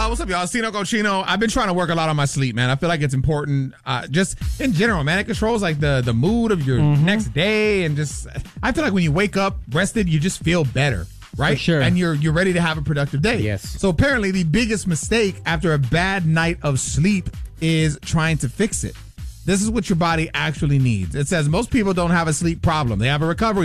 What's up, y'all? Cino Cochino. I've been trying to work a lot on my sleep, man. I feel like it's important, just in general, man. It controls like the mood of your next day, and just I feel like when you wake up rested, you just feel better, right? For sure. And you're ready to have a productive day. Yes. So apparently, the biggest mistake after a bad night of sleep is trying to fix it. This is what your body actually needs. It says most people don't have a sleep problem; they have a recovery